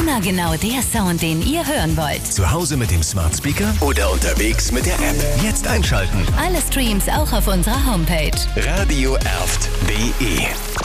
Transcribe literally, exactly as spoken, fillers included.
Immer genau der Sound, den ihr hören wollt. Zu Hause mit dem Smart Speaker oder unterwegs mit der App. Jetzt einschalten. Alle Streams auch auf unserer Homepage. Radio Erft punkt de